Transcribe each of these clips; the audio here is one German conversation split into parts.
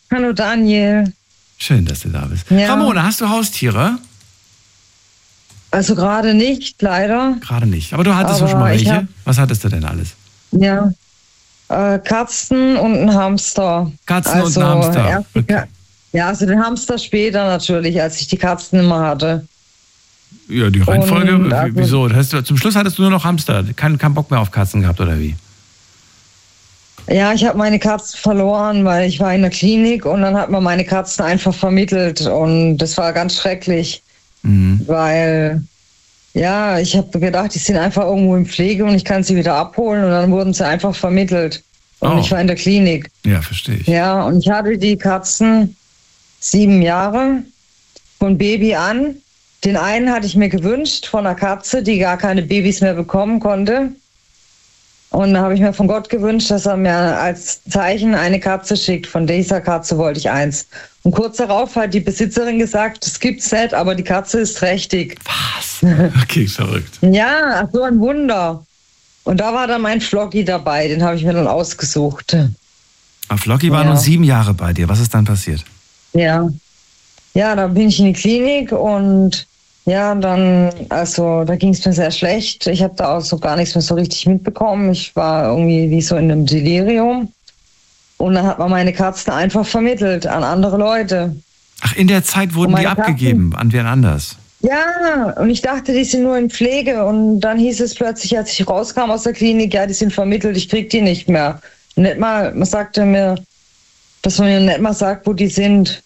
Hallo Daniel. Schön, dass du da bist. Ja. Ramona, hast du Haustiere? Also gerade nicht, leider. Gerade nicht. Aber du hattest doch schon mal welche. Was hattest du denn alles? Ja. Katzen und ein Hamster. Katzen und ein Hamster. Okay. Ja, also den Hamster später natürlich, als ich die Katzen immer hatte. Ja, die Reihenfolge, wieso? Zum Schluss hattest du nur noch Hamster. Keinen Bock mehr auf Katzen gehabt, oder wie? Ja, ich habe meine Katzen verloren, weil ich war in der Klinik und dann hat man meine Katzen einfach vermittelt und das war ganz schrecklich, weil ja, ich habe gedacht, die sind einfach irgendwo in Pflege und ich kann sie wieder abholen und dann wurden sie einfach vermittelt und ich war in der Klinik. Ja, verstehe ich. Ja, und ich hatte die Katzen 7 Jahre von Baby an. Den einen hatte ich mir gewünscht von einer Katze, die gar keine Babys mehr bekommen konnte. Und da habe ich mir von Gott gewünscht, dass er mir als Zeichen eine Katze schickt. Von dieser Katze wollte ich eins. Und kurz darauf hat die Besitzerin gesagt, das gibt's nicht, aber die Katze ist trächtig. Was? Okay, verrückt. Ja, so ein Wunder. Und da war dann mein Flocky dabei, den habe ich mir dann ausgesucht. Aber Flocky war nur 7 Jahre bei dir. Was ist dann passiert? Ja. Ja, da bin ich in die Klinik und ja, dann, also da ging es mir sehr schlecht. Ich habe da auch so gar nichts mehr so richtig mitbekommen. Ich war irgendwie wie so in einem Delirium. Und dann hat man meine Katzen einfach vermittelt an andere Leute. Ach, in der Zeit wurden die abgegeben an wen anders? Ja, und ich dachte, die sind nur in Pflege. Und dann hieß es plötzlich, als ich rauskam aus der Klinik, ja, die sind vermittelt, ich krieg die nicht mehr. Nicht mal, man sagte mir, dass man mir nicht mal sagt, wo die sind.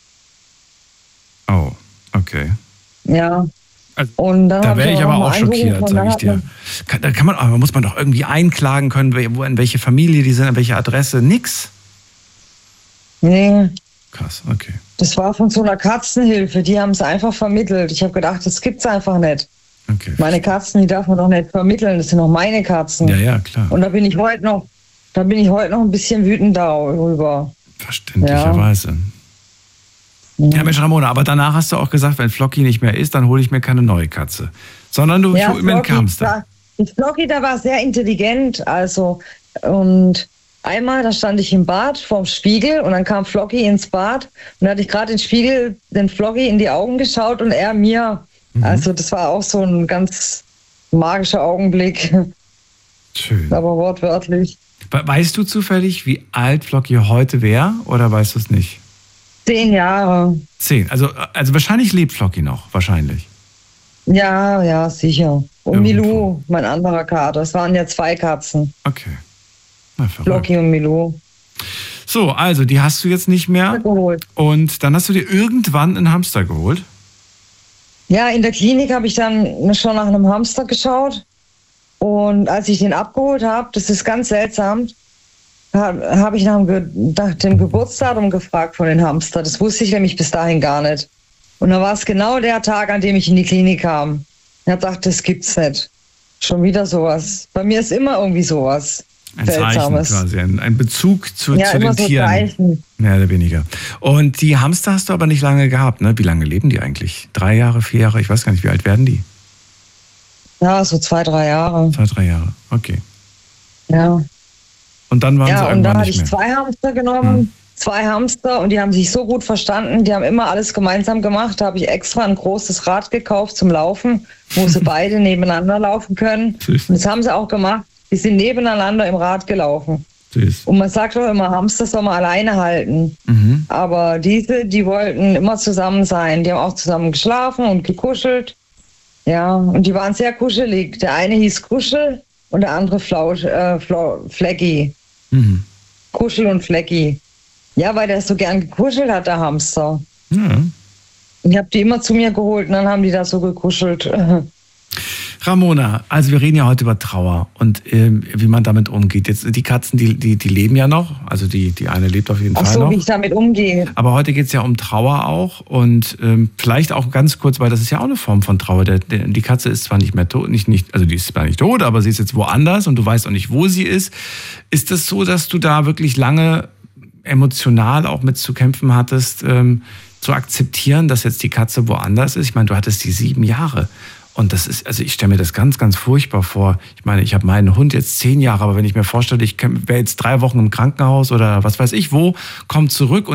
Oh, okay. Ja. Also, und dann da wäre ich aber auch schockiert, sage ich dir. Man muss man doch irgendwie einklagen können, in welche Familie die sind, an welche Adresse. Nix. Nee. Krass, okay. Das war von so einer Katzenhilfe, die haben es einfach vermittelt. Ich habe gedacht, das gibt's einfach nicht. Okay. Meine Katzen, die darf man doch nicht vermitteln, das sind doch meine Katzen. Ja, klar. Und da bin ich heute noch ein bisschen wütend darüber. Verständlicherweise. Ja, Mensch, Ramona, aber danach hast du auch gesagt, wenn Flocky nicht mehr ist, dann hole ich mir keine neue Katze. Sondern du holst mir einen Hamster. Flocky, der war sehr intelligent, also, und einmal, da stand ich im Bad vorm Spiegel und dann kam Flocky ins Bad und da hatte ich gerade den Spiegel, den Flocky in die Augen geschaut und er mir. Also das war auch so ein ganz magischer Augenblick. Schön. Aber wortwörtlich. Weißt du zufällig, wie alt Flocky heute wäre oder weißt du es nicht? 10 Jahre. 10, also wahrscheinlich lebt Flocky noch, wahrscheinlich. Ja, sicher. Und Milou, mein anderer Kater. Es waren ja 2 Katzen. Okay. Na, verrückt. Flocky und Milou. So, also die hast du jetzt nicht mehr. Und dann hast du dir irgendwann einen Hamster geholt? Ja, in der Klinik habe ich dann schon nach einem Hamster geschaut. Und als ich den abgeholt habe, das ist ganz seltsam, habe ich nach dem Geburtsdatum gefragt von den Hamster. Das wusste ich nämlich bis dahin gar nicht. Und dann war es genau der Tag, an dem ich in die Klinik kam. Ich habe gedacht, das gibt's nicht. Schon wieder sowas. Bei mir ist immer irgendwie sowas. Ein Seltsames. Zeichen quasi, ein Bezug zu den so Tieren. Zeichen. Mehr oder weniger. Und die Hamster hast du aber nicht lange gehabt, ne? Wie lange leben die eigentlich? 3 Jahre, 4 Jahre? Ich weiß gar nicht, wie alt werden die? Ja, so 2, 3 Jahre. 2, 3 Jahre, okay. Ja. Und dann waren sie irgendwann nicht mehr. Ja, und da hatte ich 2 Hamster genommen, 2 Hamster und die haben sich so gut verstanden, die haben immer alles gemeinsam gemacht. Da habe ich extra ein großes Rad gekauft zum Laufen, wo sie beide nebeneinander laufen können. Süß. Und das haben sie auch gemacht. Die sind nebeneinander im Rad gelaufen. Süß. Und man sagt doch immer, Hamster soll man alleine halten. Aber die wollten immer zusammen sein. Die haben auch zusammen geschlafen und gekuschelt. Ja, und die waren sehr kuschelig. Der eine hieß Kuschel und der andere Flecki. Kuschel und Flecki. Ja, weil der so gern gekuschelt hat, der Hamster. Ja. Ich habe die immer zu mir geholt und dann haben die da so gekuschelt. Ramona, also wir reden ja heute über Trauer und wie man damit umgeht. Jetzt die Katzen, die leben ja noch, also die eine lebt auf jeden Fall noch. Ach so, wie ich damit umgehe. Aber heute geht es ja um Trauer auch und vielleicht auch ganz kurz, weil das ist ja auch eine Form von Trauer. Die Katze ist zwar nicht mehr tot, also die ist zwar nicht tot, aber sie ist jetzt woanders und du weißt auch nicht, wo sie ist. Ist es so, dass du da wirklich lange emotional auch mit zu kämpfen hattest, zu akzeptieren, dass jetzt die Katze woanders ist? Ich meine, du hattest die 7 Jahre. Und das ist, also ich stelle mir das ganz, ganz furchtbar vor. Ich meine, ich habe meinen Hund jetzt 10 Jahre, aber wenn ich mir vorstelle, ich wäre jetzt 3 Wochen im Krankenhaus oder was weiß ich wo, komme zurück und